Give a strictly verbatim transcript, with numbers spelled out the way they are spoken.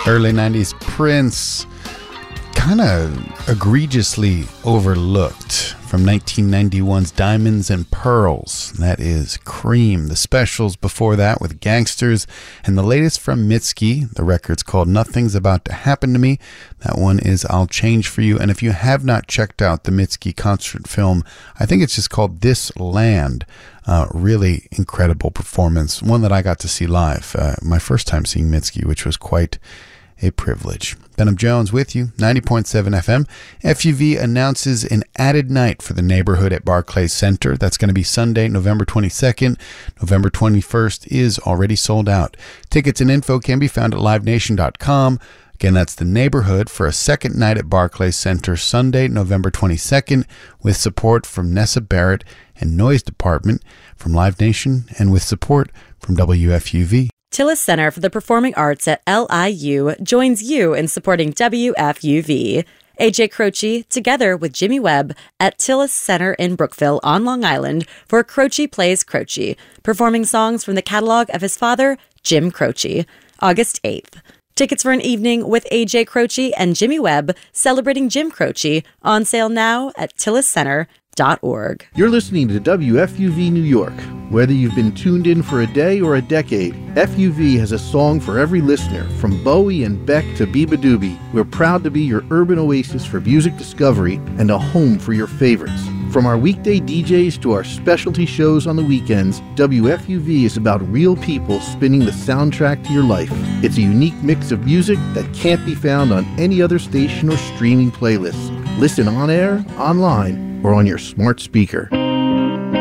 Early nineties Prince, kind of egregiously overlooked, from nineteen ninety-one's Diamonds and Pearls. That is Cream. The specials before that with Gangsters, and the latest from Mitski. The record's called Nothing's About to Happen to Me. That one is I'll Change for You. And if you have not checked out the Mitski concert film, I think it's just called This Land. Uh, really incredible performance. One that I got to see live. Uh, my first time seeing Mitski, which was quite a privilege. Benham Jones with you, ninety point seven F M. F U V announces an added night for the neighborhood at Barclays Center. That's going to be Sunday, November twenty-second. November twenty-first is already sold out. Tickets and info can be found at live nation dot com. Again, that's the neighborhood for a second night at Barclays Center, Sunday, November twenty-second, with support from Nessa Barrett and Noise Department from Live Nation, and with support from W F U V. Tillis Center for the Performing Arts at L I U joins you in supporting W F U V. A J Croce, together with Jimmy Webb, at Tillis Center in Brookville on Long Island for Croce Plays Croce, performing songs from the catalog of his father, Jim Croce, August eighth. Tickets for an evening with A J Croce and Jimmy Webb celebrating Jim Croce on sale now at tillis center dot org. You're listening to W F U V New York. Whether you've been tuned in for a day or a decade, F U V has a song for every listener, from Bowie and Beck to Biba Doobie. We're proud to be your urban oasis for music discovery and a home for your favorites. From our weekday D Js to our specialty shows on the weekends, W F U V is about real people spinning the soundtrack to your life. It's a unique mix of music that can't be found on any other station or streaming playlist. Listen on air, online, or on your smart speaker.